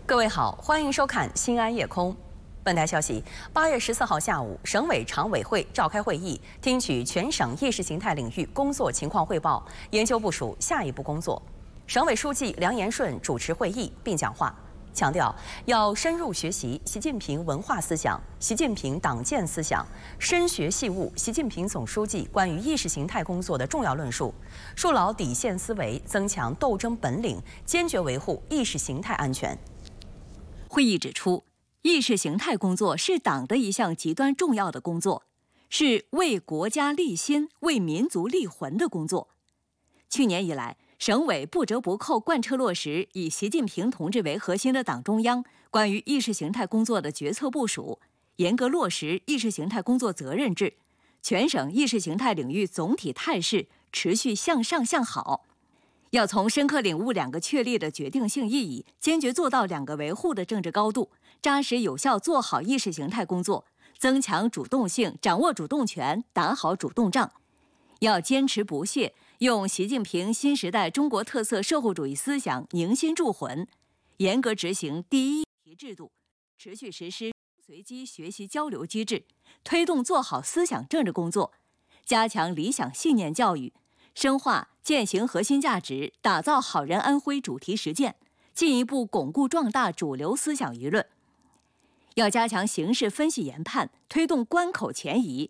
各位好，欢迎收看《新安夜空》。本台消息，8月14号下午，省委常委会召开会议，听取全省意识形态领域工作情况汇报，研究部署下一步工作。省委书记梁延顺主持会议并讲话，强调要深入学习习近平文化思想、习近平党建思想，深学细悟习近平总书记关于意识形态工作的重要论述，树牢底线思维，增强斗争本领，坚决维护意识形态安全。 会议指出，意识形态工作是党的一项极端重要的工作，是为国家立心、为民族立魂的工作。去年以来，省委不折不扣贯彻落实以习近平同志为核心的党中央关于意识形态工作的决策部署，严格落实意识形态工作责任制，全省意识形态领域总体态势持续向上向好。要从深刻领悟2个确立的决定性意义，坚决做到2个维护的政治高度，扎实有效做好意识形态工作，增强主动性，掌握主动权，打好主动仗。要坚持不懈，用习近平新时代中国特色社会主义思想凝心铸魂，严格执行第一题制度，持续实施随机学习交流机制，推动做好思想政治工作，加强理想信念教育，深化践行核心价值，打造好人安徽主题实践，进一步巩固壮大主流思想舆论。要加强形势分析研判，推动关口前移，